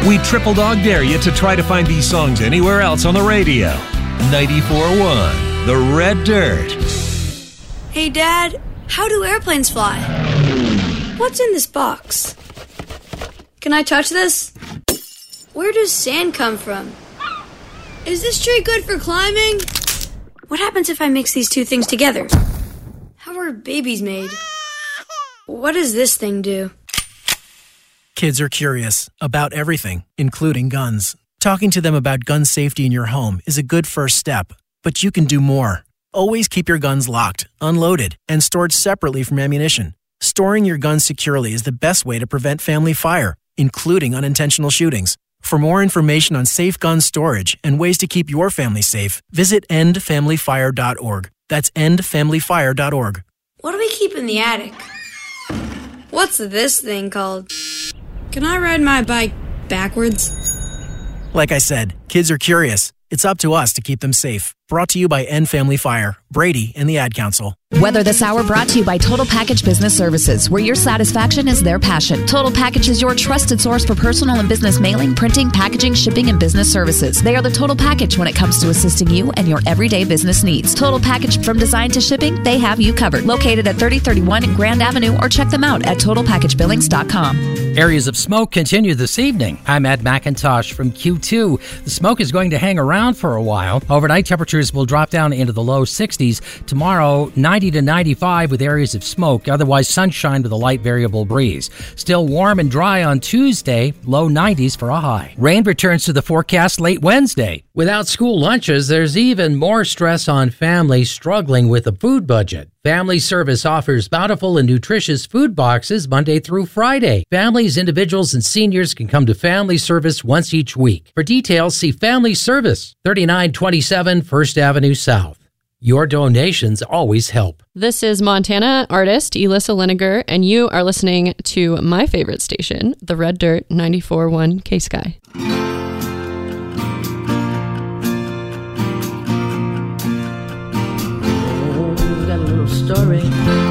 We triple dog dare you to try to find these songs anywhere else on the radio. 94.1, The Red Dirt. Hey, Dad, how do airplanes fly? What's in this box? Can I touch this? Where does sand come from? Is this tree good for climbing? What happens if I mix these two things together? How are babies made? What does this thing do? Kids are curious about everything, including guns. Talking to them about gun safety in your home is a good first step, but you can do more. Always keep your guns locked, unloaded, and stored separately from ammunition. Storing your guns securely is the best way to prevent family fire, including unintentional shootings. For more information on safe gun storage and ways to keep your family safe, visit endfamilyfire.org. That's endfamilyfire.org. What do we keep in the attic? What's this thing called? Can I ride my bike backwards? Like I said, kids are curious. It's up to us to keep them safe. Brought to you by End Family Fire, Brady, and the Ad Council. Weather This Hour brought to you by Total Package Business Services, where your satisfaction is their passion. Total Package is your trusted source for personal and business mailing, printing, packaging, shipping, and business services. They are the total package when it comes to assisting you and your everyday business needs. Total Package from design to shipping, they have you covered. Located at 3031 Grand Avenue, or check them out at TotalPackageBillings.com. Areas of smoke continue this evening. I'm Ed McIntosh from Q2. The smoke is going to hang around for a while. Overnight temperatures will drop down into the low 60s. Tomorrow, 90 to 95 with areas of smoke. Otherwise, sunshine with a light variable breeze. Still warm and dry on Tuesday. Low 90s for a high. Rain returns to the forecast late Wednesday. Without school lunches, there's even more stress on families struggling with a food budget. Family Service offers bountiful and nutritious food boxes Monday through Friday. Families, individuals, and seniors can come to Family Service once each week. For details, see Family Service, 3927 First Avenue South. Your donations always help. This is Montana artist Elissa Liniger, and you are listening to my favorite station, The Red Dirt 94.1 K-Sky. Story.